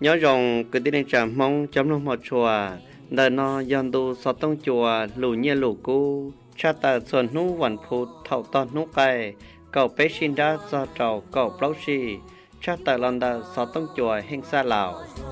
nhớ rằng cứ tin chạm mong chấm luôn một chùa đời nó dọn đồ sọt tông chùa lù nhẹ lù cu cha ta xuân núวันพุธthầu to nú cây cầu bé xin đã do trầu cầu báu xì cha ta lần đã sọt tông chùa heng xa lào